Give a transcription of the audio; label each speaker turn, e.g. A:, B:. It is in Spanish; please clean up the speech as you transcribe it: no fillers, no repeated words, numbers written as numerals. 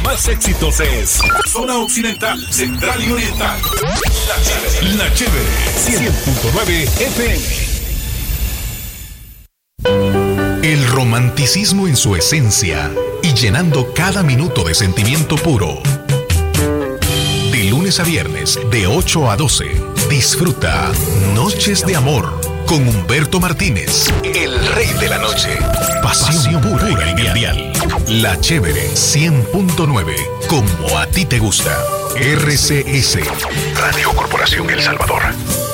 A: más éxitos es Zona Occidental, Central y Oriental. La Chévere, 100.9 FM. El romanticismo en su esencia y llenando cada minuto de sentimiento puro. De lunes a viernes, de 8 a 12, disfruta Noches de Amor con Humberto Martínez, el rey de la noche. Pasión pura y mundial. La Chévere 100.9, como a ti te gusta. RCS, Radio Corporación El Salvador.